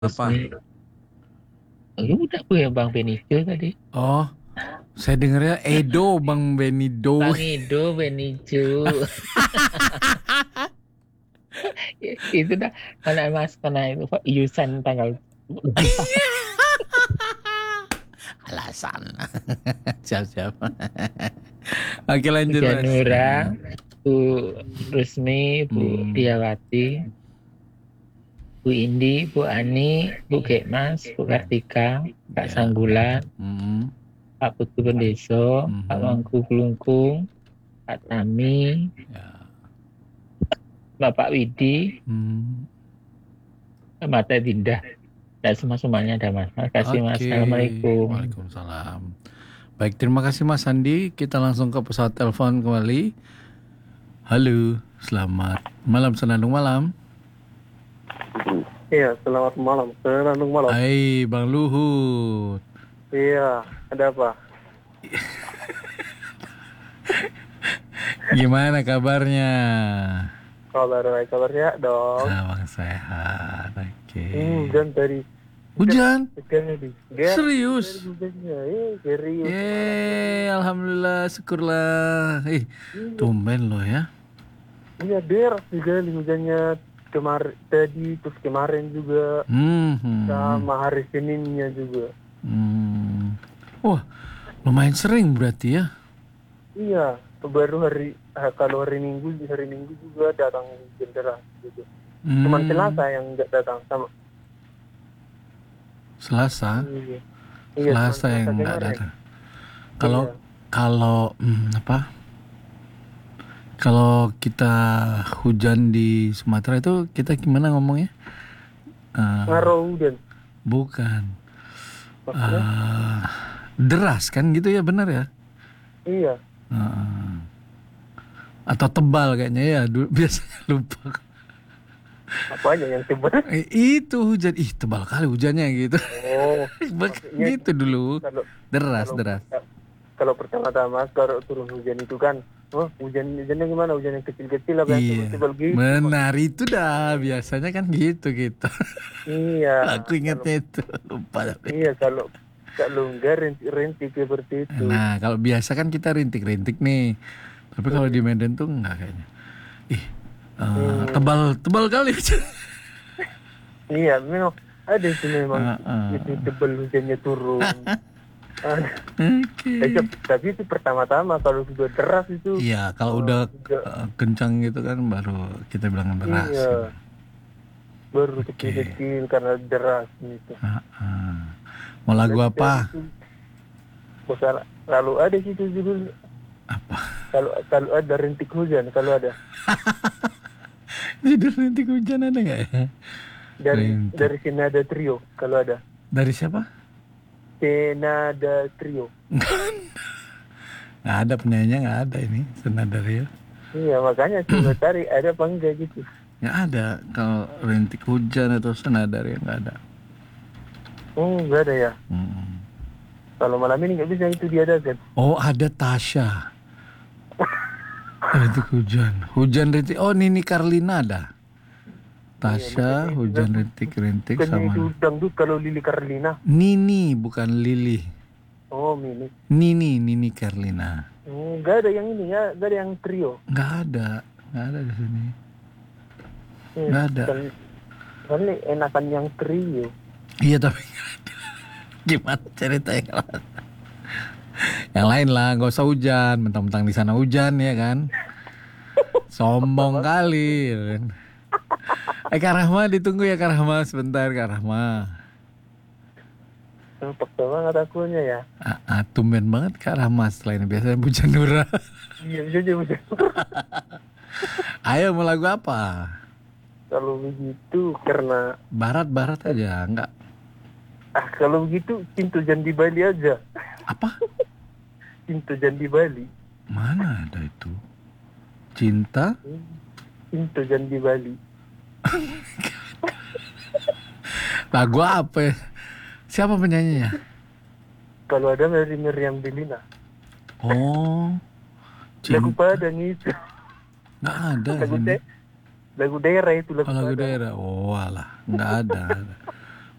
Apa? Resmi. Udah aku ya Bang Benicio tadi. Oh, saya dengarnya Edo, Bang Benido. Bang Edo, Benicio. Itu dah karena mas karena itu Pak Yusan tanggal Alasan. Siap-siap. Oke, lanjut Mas. Janura, Bu Rusmi, Bu Diawati, Bu Indi, Bu Ani, Bu Gekmas, Bu Kartika, Kak Ya. Sanggulan, Hmm. Pak Putu Bendeso, Pak Mangku Kelungkung, Pak Tami, Ya. Bapak Widi, Mata Dinda. Dan semuanya ada Mas. Terima kasih Mas. Oke. Assalamualaikum. Waalaikumsalam. Baik, terima kasih Mas Andi. Kita langsung ke pesawat telepon kembali. Halo, selamat malam Senandung malam. Iya, selamat malam. Senandung malam. Hai, Bang Luhut. Iya, ada apa? Gimana kabarnya? Kabarnya dong. Abang sehat. Oke. Hujan tadi. Hujan? Serius? Serius. Alhamdulillah, syukurlah. Tumben lo ya. Iya, deras juga hujannya tadi, terus kemarin juga. Sama hari Seninnya juga. Wah, lumayan sering berarti ya? Iya, baru kalau hari Minggu juga datang hujan deras gitu. Cuman Selasa yang nggak datang sama. Selasa? Iya, Selasa yang nggak datang. Kalau Kalau kita hujan di Sumatera itu kita gimana ngomongnya? Ngaro hujan. Bukan. Deras kan gitu ya, benar ya? Iya. Atau tebal kayaknya ya, biasanya lupa. Apa aja yang tebal? Itu hujan, tebal kali hujannya gitu. Oh, gitu dulu. Deras. Kalau pertama-tama kalau turun hujan itu kan, hujannya gimana? Hujan yang kecil-kecil apa yang tebal gitu? Benar itu dah, biasanya kan gitu. Iya. Aku ingatnya itu, lupa tapi. Iya, kalau enggak rintik seperti itu. Nah, kalau biasa kan kita rintik-rintik nih. Tapi kalau di Medan tuh enggak kayaknya. Tebal kali. Iya, memang ada sih memang itu tebal hujannya turun. Tapi itu pertama-tama, kalau sudah deras itu. Iya, kalau udah kencang gitu kan baru kita bilang deras. Iya. Gitu. Baru kecil-kecil karena deras gitu. Mau lagu apa? Lalu ada situ judul. Apa? Kalau ada rintik hujan, kalau ada. Judul rintik hujan ada nggak ya? Dari Senada Trio, kalau ada. Dari siapa? Senada Trio. Nggak ada, penyanyinya nggak ada ini Senada Trio. Iya, makanya coba cari ada apa enggak gitu. Nggak ada, kalau rintik hujan atau Senada Trio nggak ada. Nggak ada ya. Kalau malam ini nggak bisa itu diadakan. Oh, ada Tasya. Rintik hujan rintik. Oh, Nini Carlina ada. Tasya, hujan rintik-rintik sama. Itu dangdut kalau Lili Carlina. Nini, bukan Lili. Oh, Nini Carlina. Nggak ada yang ini ya, nggak ada yang trio. Nggak ada di sini. Nggak ada. Karena enakan yang trio. Iya, tapi nggak ada. Gimana ceritanya? Yang lain lah, nggak usah hujan. Mentang-mentang di sana hujan ya kan. Sombong kali. Ya kan? Kak Rahma ditunggu ya, Kak Rahma sebentar, Kak Rahma. Paksa banget akunya ya. Tumben banget Kak Rahma, selain biasanya Bu Janura. Iya, bisa Bu Janura. Ayo, mau lagu apa? Kalau begitu karena barat aja, enggak? Kalau begitu Cinta Jan di Bali aja. Apa? Cinta Jan di Bali. Mana ada itu? Cinta Jan di Bali. Lagu apa ya? Siapa penyanyinya? Kalau ada dari Meriam Belina. Oh, lagu Padang itu. Nggak ada. Lagu daerah itu. Lagu daerah. Oh alah, nggak ada.